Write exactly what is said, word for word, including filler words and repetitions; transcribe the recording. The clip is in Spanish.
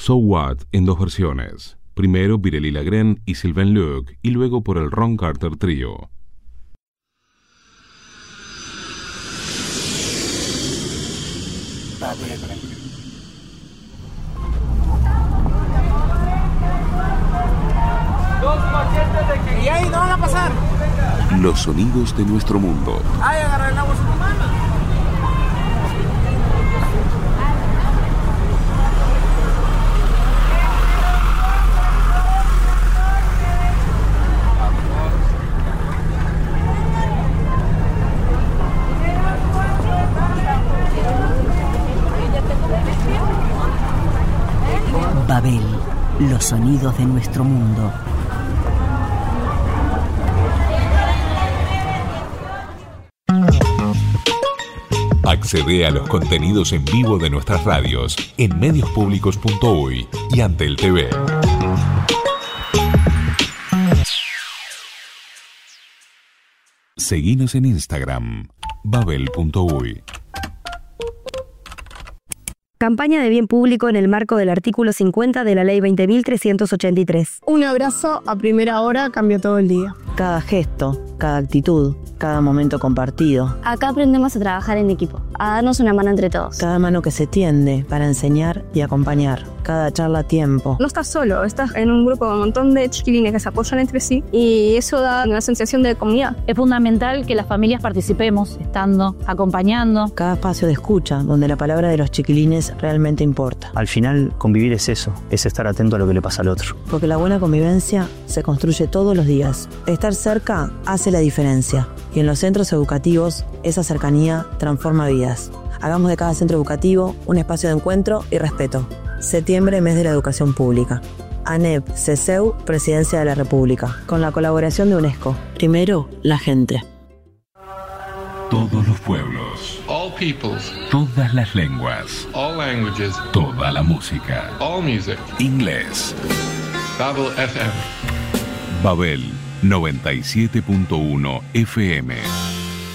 So What en dos versiones. Primero Virelli Lagrène y Sylvain Luc, y luego por el Ron Carter Trío. Y ahí no van a pasar. Los sonidos de nuestro mundo. Ay, agarra el agua a su mano. Babel, los sonidos de nuestro mundo. Accede a los contenidos en vivo de nuestras radios en mediospublicos punto uy y Antel T V. Seguinos en Instagram, babel punto uy. Campaña de bien público en el marco del artículo cincuenta de la Ley veinte mil trescientos ochenta y tres. Un abrazo a primera hora cambió todo el día. Cada gesto, cada actitud, cada momento compartido. Acá aprendemos a trabajar en equipo, a darnos una mano entre todos. Cada mano que se tiende para enseñar y acompañar. Cada charla a tiempo. No estás solo, estás en un grupo con un montón de chiquilines que se apoyan entre sí y eso da una sensación de comunidad. Es fundamental que las familias participemos, estando, acompañando. Cada espacio de escucha, donde la palabra de los chiquilines realmente importa. Al final, convivir es eso, es estar atento a lo que le pasa al otro. Porque la buena convivencia se construye todos los días. Estar cerca hace la diferencia. Y en los centros educativos, esa cercanía transforma vidas. Hagamos de cada centro educativo un espacio de encuentro y respeto. Septiembre, mes de la educación pública. ANEP, CESEU, Presidencia de la República. Con la colaboración de UNESCO. Primero, la gente. Todos los pueblos. All peoples. Todas las lenguas. All languages. Toda la música. All music. Inglés. Babel F M. Babel noventa y siete punto uno F M.